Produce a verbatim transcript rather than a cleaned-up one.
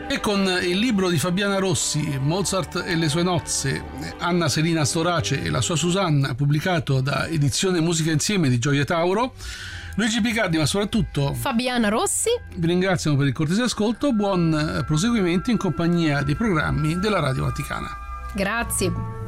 E con il libro di Fabiana Rossi, Mozart e le sue nozze, Anna Selina Storace e la sua Susanna, pubblicato da Edizione Musica Insieme di Gioia Tauro, Luigi Picardi, ma soprattutto Fabiana Rossi, vi ringraziamo per il cortese ascolto. Buon proseguimento in compagnia dei programmi della Radio Vaticana. Grazie.